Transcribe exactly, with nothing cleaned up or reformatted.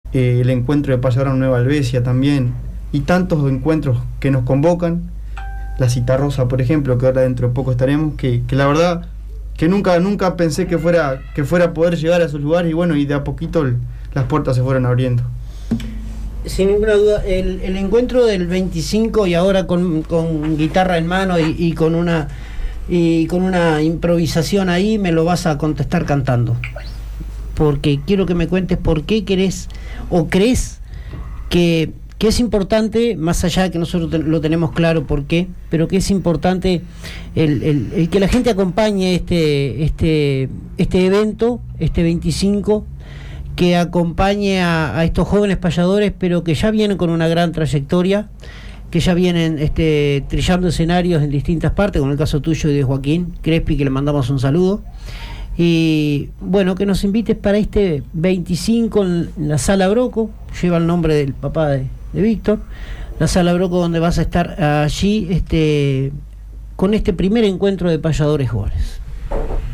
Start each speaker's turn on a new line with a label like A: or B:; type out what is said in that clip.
A: eh, el encuentro de Payadora Nueva Albesia también, y tantos encuentros que nos convocan, la Citarrosa, por ejemplo, que ahora dentro de poco estaremos, que, que la verdad que nunca, nunca pensé que fuera, que fuera a poder llegar a esos lugares, y bueno, y de a poquito el, las puertas se fueron abriendo.
B: Sin ninguna duda, el, el encuentro del veinticinco y ahora con, con guitarra en mano y, y con una y con una improvisación ahí, me lo vas a contestar cantando, porque quiero que me cuentes por qué querés o crees que, que es importante, más allá de que nosotros te, lo tenemos claro por qué, pero que es importante el, el, el que la gente acompañe este, este, este evento, este veinticinco, que acompañe a, a estos jóvenes payadores, pero que ya vienen con una gran trayectoria, que ya vienen este, trillando escenarios en distintas partes, como el caso tuyo y de Joaquín Crespi, que le mandamos un saludo. Y bueno, que nos invites para este veinticinco en la Sala Broco, lleva el nombre del papá de, de Víctor, la Sala Broco, donde vas a estar allí este, con este primer encuentro de payadores jóvenes.